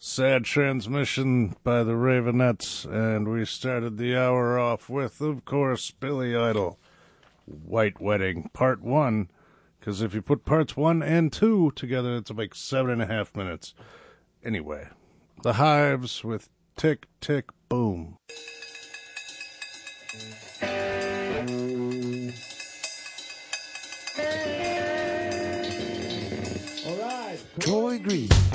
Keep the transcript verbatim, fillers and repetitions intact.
Sad Transmission by the Ravenettes, and we started the hour off with, of course, Billy Idol, White Wedding, Part one, because if you put parts one and two together, it's like seven and a half minutes. Anyway, The Hives with Tick, Tick, Boom. Troy Green